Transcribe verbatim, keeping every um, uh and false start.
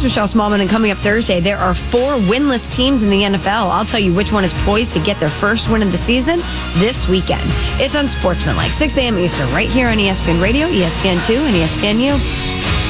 it's Michelle Smallman, and coming up Thursday, there are four winless teams in the N F L. I'll tell you which one is poised to get their first win of the season this weekend. It's Unsportsmanlike, six a.m. Eastern, right here on E S P N Radio, E S P N two, and E S P N U.